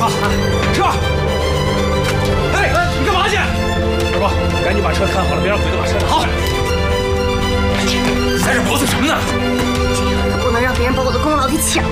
啊！撤！哎，你干嘛去？二伯，赶紧把车看好了，别让鬼子把车拿。好。三叔，